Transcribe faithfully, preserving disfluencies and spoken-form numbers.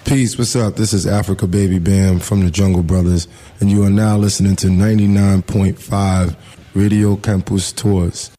Peace, what's up? This is Africa Baby Bam from the Jungle Brothers, and you are now listening to ninety-nine point five Radio Campus Tours.